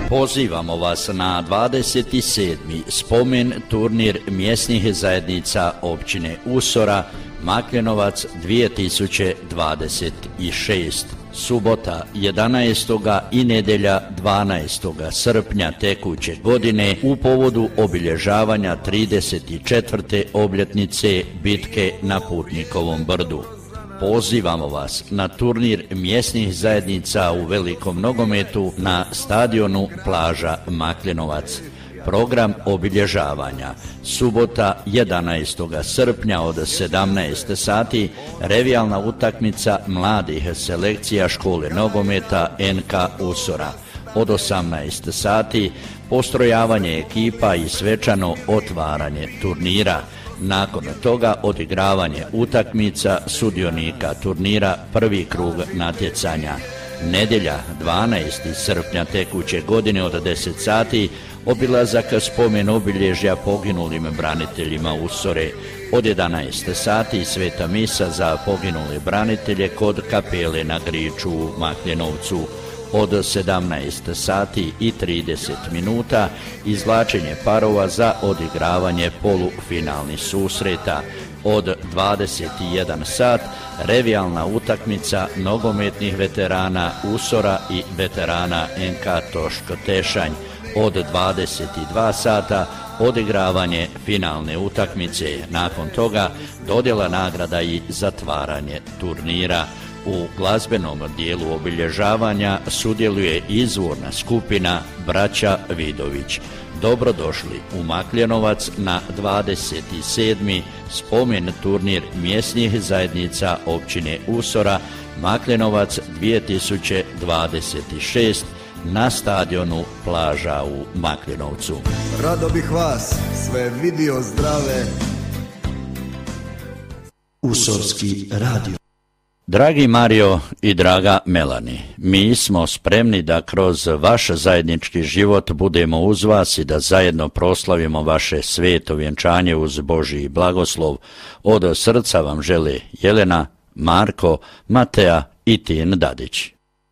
Pozivamo vas na 27. spomen turnir mjesnih zajednica općine Usora, Makljenovac 2026. Subota 11. i nedjelja 12. srpnja tekuće godine u povodu obilježavanja 34. obljetnice bitke na Putnikovom brdu. Pozivamo vas na turnir mjesnih zajednica u velikom nogometu na stadionu Plaža Makljenovac. Program obilježavanja: subota 11. srpnja od 17 sati revijalna utakmica mladih selekcija škole nogometa NK Usora. Od 18 sati postrojavanje ekipa i svečano otvaranje turnira. Nakon toga odigravanje utakmica sudionika turnira, prvi krug natjecanja. Nedjelja 12. srpnja tekuće godine od 10 sati obilazak spomen obilježja poginulim braniteljima Usore. Od 11 sati sveta misa za poginule branitelje kod kapele na Griču u Makljenovcu. Od 17 sati i 30 minuta izvlačenje parova za odigravanje polufinalnih susreta. Od 21 sat revijalna utakmica nogometnih veterana Usora i veterana NK Toško Tešanj. Od 22 sata odigravanje finalne utakmice. Nakon toga dodjela nagrada i zatvaranje turnira. U glazbenom dijelu obilježavanja sudjeluje izvorna skupina Braća Vidović. Dobrodošli u Makljenovac na 27. spomen turnir mjesnih zajednica općine Usora, Makljenovac 2026 na stadionu Plaža u Makljenovcu. Rado bih vas sve vidio zdrave. Usorski radio. Dragi Mario i draga Melani, mi smo spremni da kroz vaš zajednički život budemo uz vas i da zajedno proslavimo vaše sveto vjenčanje uz Božji blagoslov. Od srca vam žele Jelena, Marko, Mateja i Tin Dadić.